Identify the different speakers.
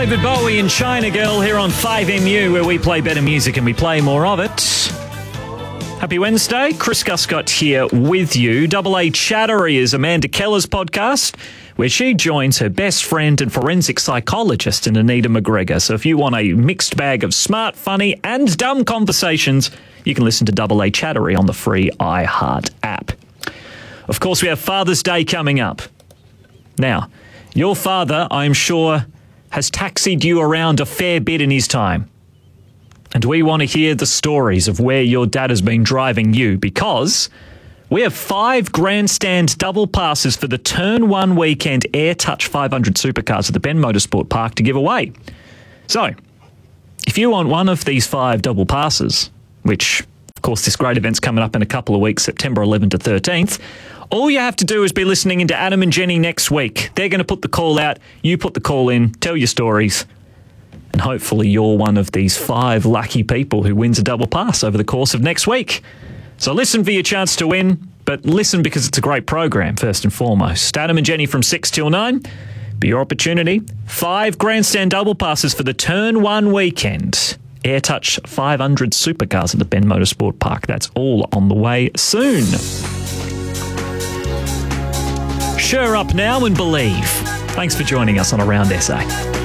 Speaker 1: David Bowie and China Girl here on 5MU, where we play better music and we play more of it. Happy Wednesday. Chris Guscott here with you. Double A Chattery is Amanda Keller's podcast, where she joins her best friend and forensic psychologist in Anita McGregor. So if you want a mixed bag of smart, funny and dumb conversations, you can listen to Double A Chattery on the free iHeart app. Of course, we have Father's Day coming up. Now, your father, I'm sure, has taxied you around a fair bit in his time. And we want to hear the stories of where your dad has been driving you, because we have 5 grandstand double passes for the Turn 1 weekend AirTouch 500 Supercars at the Ben Motorsport Park to give away. So, if you want one of these 5 double passes, which, of course, this great event's coming up in a couple of weeks, September 11th to 13th, all you have to do is be listening into Adam and Jenny next week. They're going to put the call out, you put the call in, tell your stories, and hopefully you're one of these 5 lucky people who wins a double pass over the course of next week. So listen for your chance to win, but listen because it's a great program, first and foremost. Adam and Jenny from 6 till 9. Be your opportunity. 5 grandstand double passes for the Turn 1 weekend. AirTouch 500 Supercars at the Ben Motorsport Park. That's all on the way soon. Sure up now and believe. Thanks for joining us on Around SA.